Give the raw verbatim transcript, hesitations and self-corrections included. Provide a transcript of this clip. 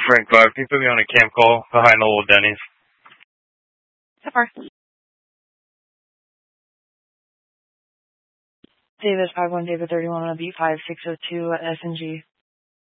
Frank five, can you put me on a cam call behind the old Denny's? So far. David five one, David thirty-one on a B five six oh two at S N G.